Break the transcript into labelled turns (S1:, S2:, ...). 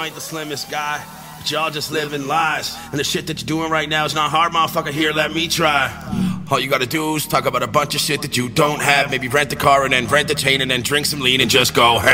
S1: I ain't the slimmest guy, but y'all just living lies. And the shit that you're doing right now is not hard, motherfucker. Here, let me try. All you gotta do is talk about a bunch of shit that you don't have. Maybe rent the car and then rent the chain and then drink some lean and just go ham.